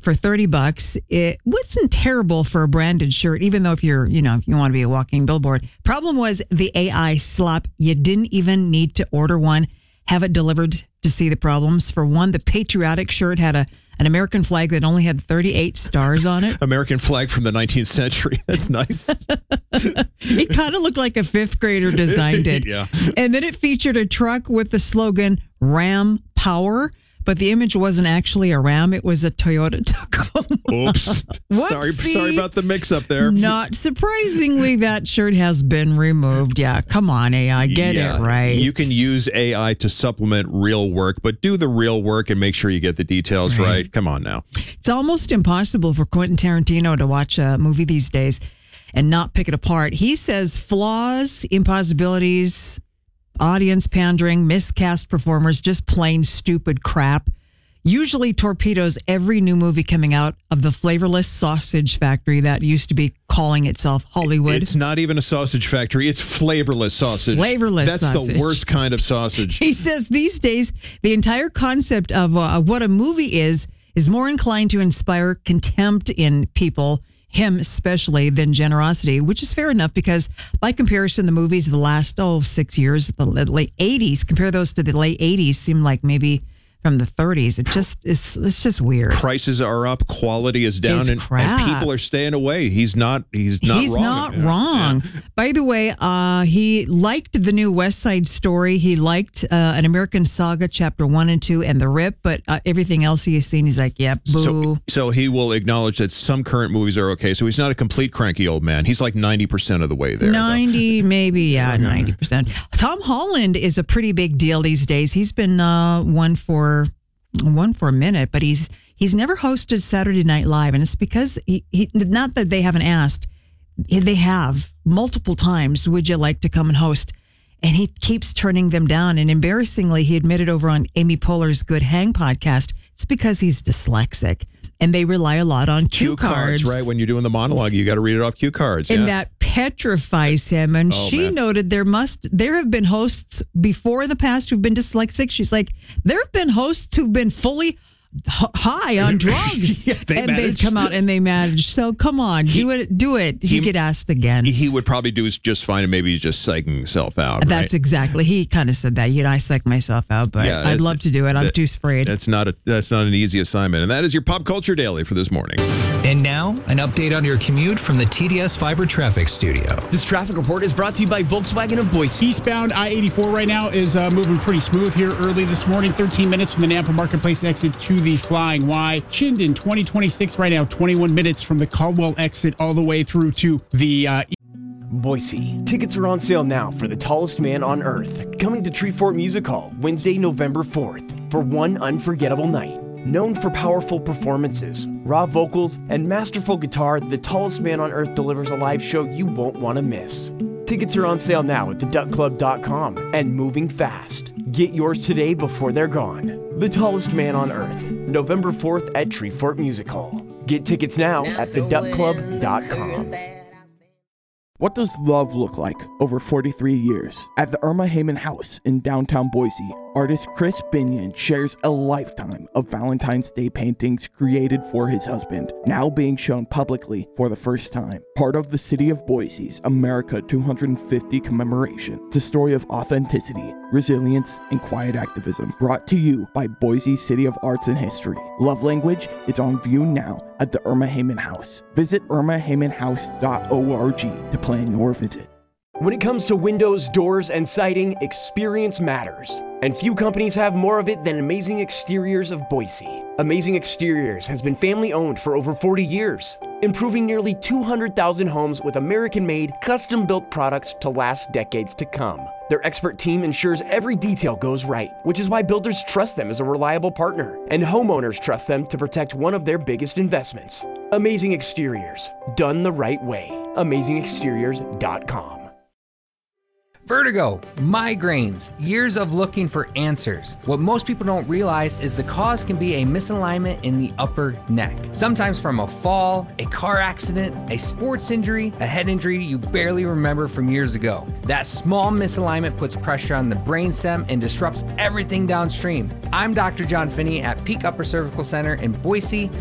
for $30. It wasn't terrible for a branded shirt, even though if you want to be a walking billboard. Problem was the AI slop. You didn't even need to order one, have it delivered to see the problems. For one, the patriotic shirt had an American flag that only had 38 stars on it. American flag from the 19th century. That's nice. It kind of looked like a fifth grader designed it. Yeah. And then it featured a truck with the slogan Ram Power. But the image wasn't actually a Ram. It was a Toyota Tacoma. Oops. Sorry about the mix-up there. Not surprisingly, that shirt has been removed. Yeah, come on, AI. Get it right. You can use AI to supplement real work, but do the real work and make sure you get the details right. Come on now. It's almost impossible for Quentin Tarantino to watch a movie these days and not pick it apart. He says flaws, impossibilities, audience pandering, miscast performers, just plain stupid crap. Usually torpedoes every new movie coming out of the flavorless sausage factory that used to be calling itself Hollywood. It's not even a sausage factory. It's flavorless sausage. Flavorless sausage. That's the worst kind of sausage. He says these days, the entire concept of what a movie is more inclined to inspire contempt in people, him especially, than generosity, which is fair enough because by comparison, the movies of the last 6 years, the late 80s, compare those to the late 80s, seem like maybe from the 30s. It's just weird. Prices are up, quality is down, and people are staying away. He's not wrong. Yeah. By the way, he liked the new West Side Story. He liked An American Saga Chapter 1 and 2 and The Rip, but everything else he has seen, he's like, yep, boo. So he will acknowledge that some current movies are okay. So he's not a complete cranky old man. He's like 90% of the way there. 90, though. Maybe, yeah, 90%. Tom Holland is a pretty big deal these days. He's been one for a minute, but he's never hosted Saturday Night Live, and it's because he not that they haven't asked, they have multiple times. Would you like to come and host? And he keeps turning them down. And embarrassingly, he admitted over on Amy Poehler's Good Hang podcast, it's because he's dyslexic, and they rely a lot on cue cards. Right? When you're doing the monologue, you got to read it off cue cards. And that petrifies him. And she noted there have been hosts before in the past who've been dyslexic. She's like, there have been hosts who've been fully high on drugs. They come out and they manage. So come on, do it. He get asked again. He would probably do just fine, and maybe he's just psyching himself out. That's exactly. He kind of said that. I psych myself out, but I'd love to do it. I'm too afraid. That's not an easy assignment. And that is your Pop Culture Daily for this morning. And now, an update on your commute from the TDS Fiber Traffic Studio. This traffic report is brought to you by Volkswagen of Boise. Eastbound I-84 right now is moving pretty smooth here early this morning. 13 minutes from the Nampa Marketplace exit to the Flying Y. Chinden 2026 right now, 21 minutes from the Caldwell exit all the way through to the Boise. Tickets are on sale now for The Tallest Man on Earth, coming to Treefort Music Hall Wednesday, November 4th for one unforgettable night. Known for powerful performances, raw vocals, and masterful guitar, The Tallest Man on Earth delivers a live show you won't want to miss. Tickets are on sale now at theduckclub.com and moving fast. Get yours today before they're gone. The Tallest Man on Earth, November 4th at Treefort Music Hall. Get tickets now at theduckclub.com. What does love look like over 43 years? At the Irma Heyman House in downtown Boise, artist Chris Binion shares a lifetime of Valentine's Day paintings created for his husband, now being shown publicly for the first time. Part of the City of Boise's America 250 commemoration. It's a story of authenticity, resilience, and quiet activism, brought to you by Boise City of Arts and History. Love Language is on view now at the Irma Heyman House. Visit irmaheymanhouse.org to plan your visit. When it comes to windows, doors, and siding, experience matters. And few companies have more of it than Amazing Exteriors of Boise. Amazing Exteriors has been family-owned for over 40 years, improving nearly 200,000 homes with American-made, custom-built products to last decades to come. Their expert team ensures every detail goes right, which is why builders trust them as a reliable partner, and homeowners trust them to protect one of their biggest investments. Amazing Exteriors, done the right way. AmazingExteriors.com. Vertigo, migraines, years of looking for answers. What most people don't realize is the cause can be a misalignment in the upper neck. Sometimes from a fall, a car accident, a sports injury, a head injury you barely remember from years ago. That small misalignment puts pressure on the brainstem and disrupts everything downstream. I'm Dr. John Finney at Peak Upper Cervical Center in Boise.